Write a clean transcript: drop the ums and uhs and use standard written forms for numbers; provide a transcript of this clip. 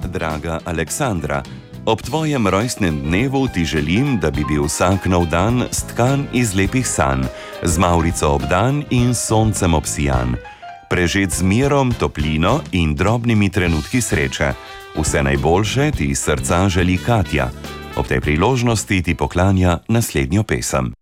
draga Aleksandra. Ob tvojem rojstnem dnevu ti želim, da bi bil vsak nov dan stkan iz lepih sanj, z mavrico obdan in soncem obsijan. Prežet z mirom, toplino in drobnimi trenutki sreče. Vse najboljše ti iz srca želi Katja. Ob tej priložnosti ti poklanja naslednjo pesem.